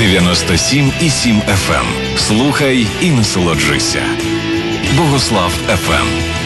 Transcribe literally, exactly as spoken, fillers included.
дев'яносто сім і сім еф ем. Слухай і насолоджуйся. Богослав еф ем.